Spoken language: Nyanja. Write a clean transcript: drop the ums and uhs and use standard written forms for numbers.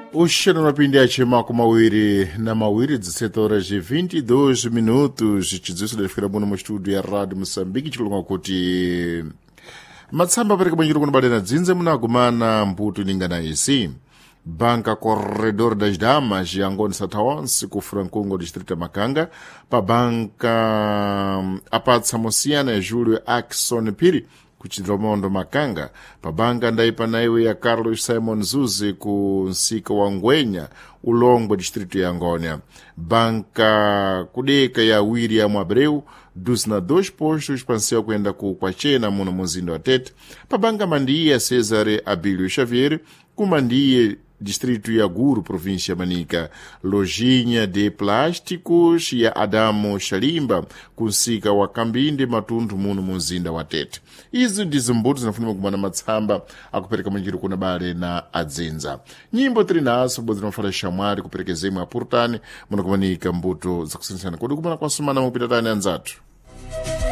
Oxena unapindi achimako mawiri na mawiri 17 horas e 22 minutos chidziso dalifika muno mu studio ya Radio Moçambique chikulonga kuti matsamba apereka bwanjiro kuno balena dzinze munagumana mputu ilingana isi Banca Corredor das Damas yangoni satawonsi ku Francongo distrito ya Makanga pa banka apatsa mosiyana ya Júlio Axon Piri kuchidromondo Makanga pa banka ndaipa naiwe ya Carlos Simon Zuzi ku nsika wa Ngwenya ulongwe distrito ya Ngônia. Banka kudeka ya William Abreu duzina 2 postos pansel kuenda ku Kwachena muno muzinda wa Tete pa banka mandiya Cesare Abílio Xavier ku mandiye distrito ya Guru, província Manica. Lojinha de plásticos ya Adamo Shalimba kunsika wa Kambinde matundu muno muzinda wa Tete. Izi ndizo mbuto zinafunima kumana matsamba akupereka manjiro kuna bale na adzinza. Nyimbo trinaso bozi nafala shamwari kupereka zemu ya Purtani muna kumanika mbuto za kusinisana kodi kumana kwa sumana mupitatani anzatu.